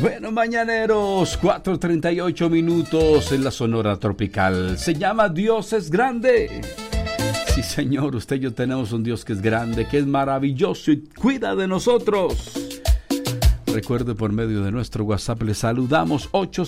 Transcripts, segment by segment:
Bueno, mañaneros, 4:38 minutos en la Sonora Tropical. Se llama Dios es grande. Sí, Señor, usted y yo tenemos un Dios que es grande, que es maravilloso y cuida de nosotros. Recuerde, por medio de nuestro WhatsApp le saludamos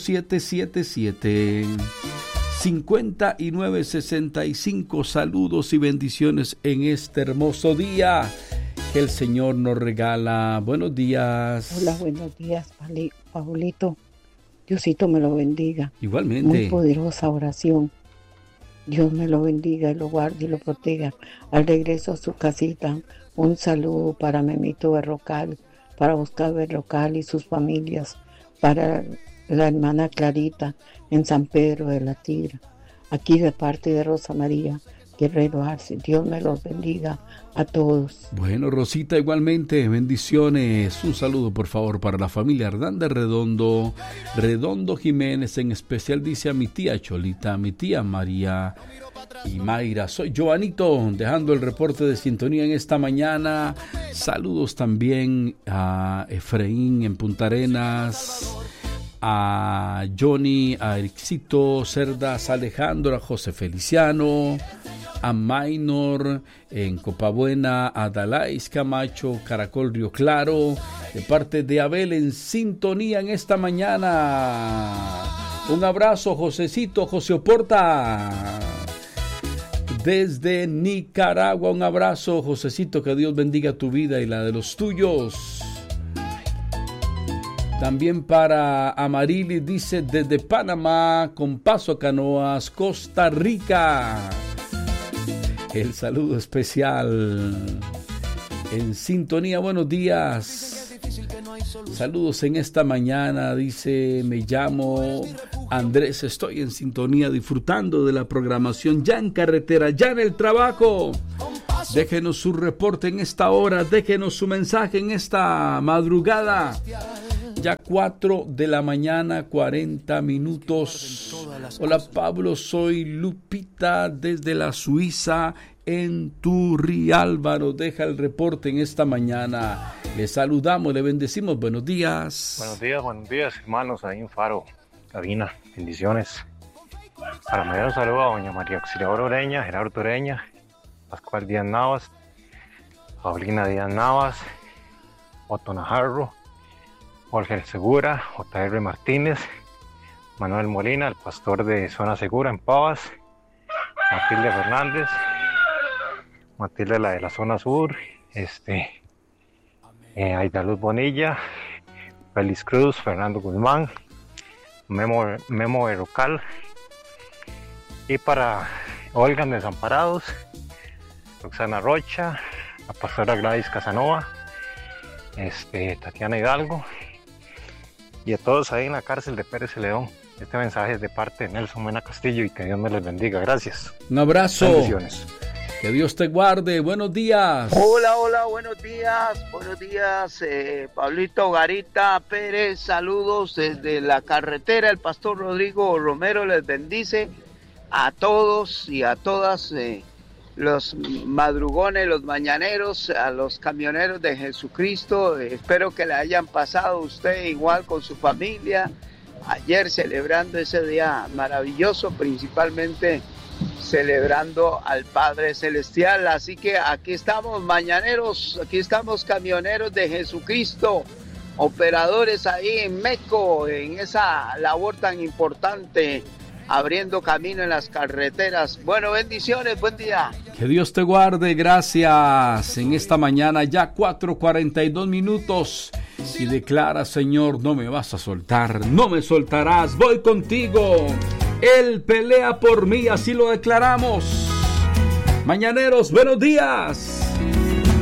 8777-5965. Saludos y bendiciones en este hermoso día que el Señor nos regala. Buenos días. Hola, buenos días, Paulito. Diosito me lo bendiga. Igualmente. Muy poderosa oración. Dios me lo bendiga y lo guarde y lo proteja. Al regreso a su casita, un saludo para Memito Berrocal, para Oscar Berrocal y sus familias, para la hermana Clarita en San Pedro de la Tira. Aquí de parte de Rosa María Guerrero Arce. Dios me los bendiga a todos. Bueno, Rosita, igualmente, bendiciones. Un saludo, por favor, para la familia Hernández Redondo Jiménez, en especial dice a mi tía Cholita, a mi tía María y Mayra. Soy Joanito, dejando el reporte de sintonía en esta mañana. Saludos también a Efraín en Punta Arenas, a Johnny, a Ericito Cerdas, Alejandro, a José Feliciano, a Maynor en Copabuena, a Dalais Camacho, Caracol Río Claro, de parte de Abel en sintonía en esta mañana. Un abrazo, Josecito, José Oporta. Desde Nicaragua, un abrazo, Josecito, que Dios bendiga tu vida y la de los tuyos. También para Amarilis, dice desde Panamá, con paso a Canoas, Costa Rica. El saludo especial en sintonía. Buenos días. Saludos en esta mañana. Dice, me llamo Andrés, estoy en sintonía disfrutando de la programación ya en carretera, ya en el trabajo. Déjenos su reporte en esta hora, déjenos su mensaje en esta madrugada. Ya 4 de la mañana, 40 minutos. Hola Pablo, soy Lupita desde la Suiza, en Turrialba. Nos deja el reporte en esta mañana. Le saludamos, le bendecimos. Buenos días. Buenos días, hermanos, ahí en Faro, cabina. Bendiciones. Para mayor un saludo a doña María Auxiliadora Oreña, Gerardo Oreña, Pascual Díaz Navas, Paulina Díaz Navas, Otto Najarro, Jorge Segura, J.R. Martínez, Manuel Molina, el pastor de Zona Segura en Pavas, Matilde Fernández, Matilde la de la Zona Sur, Aida Luz Bonilla, Félix Cruz, Fernando Guzmán, Memo Berrocal, y para Olga Desamparados, Roxana Rocha, la pastora Gladys Casanova, Tatiana Hidalgo, y a todos ahí en la cárcel de Pérez León. Este mensaje es de parte de Nelson Mena Castillo y que Dios me les bendiga. Gracias. Un abrazo. Bendiciones. Que Dios te guarde. Buenos días. Hola, buenos días. Buenos días, Pablito Garita Pérez. Saludos desde la carretera. El pastor Rodrigo Romero les bendice a todos y a todas, los madrugones, los mañaneros, a los camioneros de Jesucristo. Espero que le hayan pasado usted igual con su familia ayer, celebrando ese día maravilloso, principalmente celebrando al Padre Celestial. Así que aquí estamos, mañaneros, aquí estamos, camioneros de Jesucristo, operadores ahí en Meco, en esa labor tan importante, abriendo camino en las carreteras. Bueno, bendiciones, buen día. Que Dios te guarde, gracias. En esta mañana ya 4:42 minutos. Y declara, Señor, no me vas a soltar, no me soltarás, voy contigo. Él pelea por mí, así lo declaramos. Mañaneros, buenos días.